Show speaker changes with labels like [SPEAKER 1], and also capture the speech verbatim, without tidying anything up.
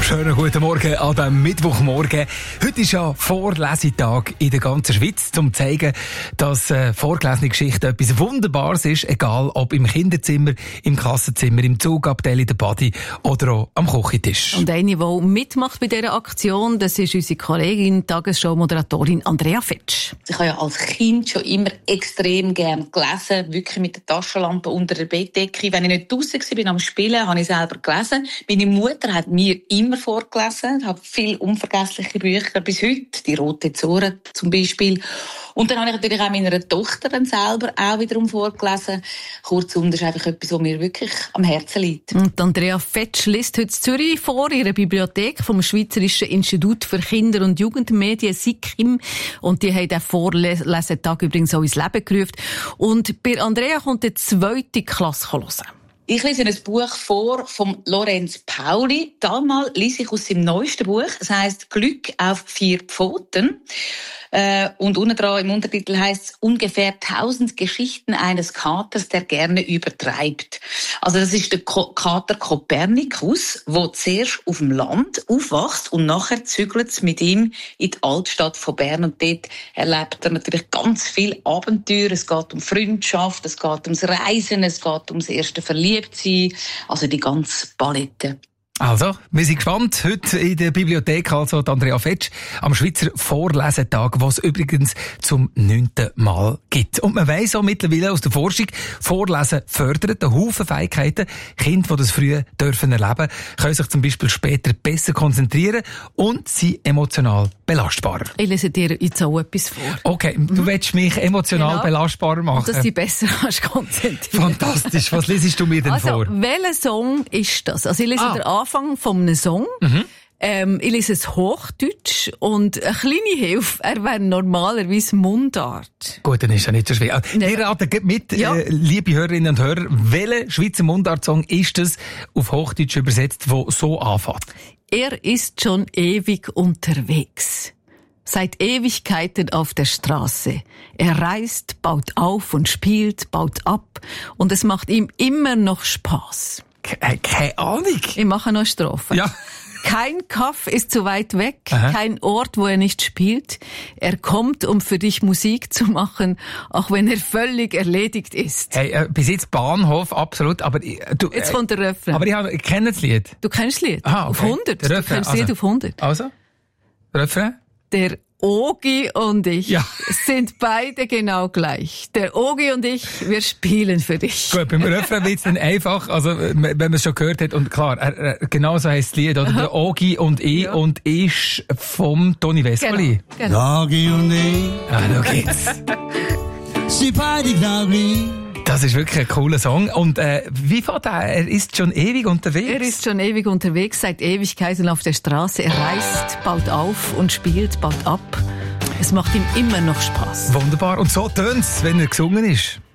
[SPEAKER 1] Schönen guten Morgen an diesem Mittwochmorgen. Heute ist ja Vorlesetag in der ganzen Schweiz, um zu zeigen, dass äh, vorgelesene Geschichte etwas Wunderbares ist, egal ob im Kinderzimmer, im Klassenzimmer, im Zugabteil, in der Body oder auch am Küchentisch.
[SPEAKER 2] Und eine, die mitmacht bei dieser Aktion, das ist unsere Kollegin, Tagesschau-Moderatorin Andrea Fetsch.
[SPEAKER 3] Ich habe ja als Kind schon immer extrem gerne gelesen, wirklich mit der Taschenlampe unter der Bettdecke. Wenn ich nicht draussen war am Spielen, habe ich selber gelesen. Meine Mutter hat mir immer vorgelesen. Ich habe viele unvergessliche Bücher bis heute. Die Rote Zora zum Beispiel. Und dann habe ich natürlich auch meiner Tochter dann selber auch wiederum vorgelesen. Kurzum, das ist einfach etwas, was mir wirklich am Herzen liegt.
[SPEAKER 2] Und Andrea Fetsch liest heute in Zürich vor ihrer Bibliothek vom Schweizerischen Institut für Kinder- und Jugendmedien, S I K I M. Und die haben den Vorlesetag übrigens auch ins Leben gerufen. Und bei Andrea kommt die zweite Klasse hören.
[SPEAKER 3] Ich lese ein Buch vor von Lorenz Pauli. Damals lese ich aus seinem neuesten Buch. Es heisst Glück auf vier Pfoten. Äh, und unten dran im Untertitel heisst es ungefähr tausend Geschichten eines Katers, der gerne übertreibt. Also das ist der Ko- Kater Kopernikus, der zuerst auf dem Land aufwächst und nachher zügelt es mit ihm in die Altstadt von Bern. Und dort erlebt er natürlich ganz viele Abenteuer. Es geht um Freundschaft, es geht ums Reisen, es geht ums erste Verliebtsein, also die ganze Palette.
[SPEAKER 1] Also, wir sind gespannt. Heute in der Bibliothek, also die Andrea Fetsch, am Schweizer Vorlesetag, was es übrigens zum neunten Mal gibt. Und man weiss auch mittlerweile aus der Forschung, Vorlesen fördert einen Haufen Fähigkeiten. Kinder, die das früh dürfen erleben, können sich zum Beispiel später besser konzentrieren und sind emotional belastbarer.
[SPEAKER 2] Ich lese dir jetzt auch etwas vor.
[SPEAKER 1] Okay, du willst mich emotional
[SPEAKER 2] Genau.
[SPEAKER 1] belastbarer machen.
[SPEAKER 2] Dass du dich besser kannst konzentrieren.
[SPEAKER 1] Fantastisch. Was lesest du mir denn
[SPEAKER 2] also,
[SPEAKER 1] vor?
[SPEAKER 2] welcher Song ist das? Also ich lese
[SPEAKER 1] Ah.
[SPEAKER 2] den Anfang von einem Song.
[SPEAKER 1] Mhm.
[SPEAKER 2] Ähm, ich lese es Hochdeutsch und eine kleine Hilfe, er wäre normalerweise Mundart.
[SPEAKER 1] Gut, dann ist ja nicht so schwer.
[SPEAKER 2] Nein.
[SPEAKER 1] Wir raten mit,
[SPEAKER 2] Ja.
[SPEAKER 1] äh, liebe Hörerinnen und Hörer, welcher Schweizer Mundart-Song ist das auf Hochdeutsch übersetzt, wo so anfängt?
[SPEAKER 2] Er ist schon ewig unterwegs. Seit Ewigkeiten auf der Straße. Er reist, baut auf und spielt, baut ab. Und es macht ihm immer noch Spaß.
[SPEAKER 1] Ke- Keine Ahnung.
[SPEAKER 2] Ich mache noch Strophen.
[SPEAKER 1] Ja.
[SPEAKER 2] Kein Kaff ist zu weit weg,
[SPEAKER 1] Aha.
[SPEAKER 2] kein Ort, wo er nicht spielt. Er kommt, um für dich Musik zu machen, auch wenn er völlig erledigt ist.
[SPEAKER 1] Hey, äh, bis jetzt Bahnhof, absolut, aber äh, du...
[SPEAKER 2] Jetzt
[SPEAKER 1] äh,
[SPEAKER 2] kommt der Refrain.
[SPEAKER 1] Aber ich, hab, ich kenne das Lied.
[SPEAKER 2] Du kennst das Lied?
[SPEAKER 1] Aha, okay.
[SPEAKER 2] Auf hundert.
[SPEAKER 1] Der
[SPEAKER 2] Du
[SPEAKER 1] Refrain,
[SPEAKER 2] kennst das Lied
[SPEAKER 1] also.
[SPEAKER 2] auf hundert.
[SPEAKER 1] Also? Refrain?
[SPEAKER 2] Der Ogi und ich
[SPEAKER 1] Ja.
[SPEAKER 2] sind beide genau gleich. Der Ogi und ich, wir spielen für dich.
[SPEAKER 1] Gut, beim Refrain wird's dann einfach, also äh, wenn man es schon gehört hat, und klar, er, er, genau so heisst das Lied, oder? Der Ogi und ich,
[SPEAKER 2] Ja.
[SPEAKER 1] und ist vom Toni Vescoli.
[SPEAKER 2] Genau. genau.
[SPEAKER 4] Ogi und ich,
[SPEAKER 1] Ah, schau jetzt.
[SPEAKER 4] sie beide genau gleich.
[SPEAKER 1] Das ist wirklich ein cooler Song. Und äh, wie fährt er? Er ist schon ewig unterwegs.
[SPEAKER 2] Er ist schon ewig unterwegs, seit Ewigkeiten auf der Straße. Er reist, baut auf und spielt, baut ab. Es macht ihm immer noch Spaß.
[SPEAKER 1] Wunderbar. Und so tönt's, wenn er gesungen ist.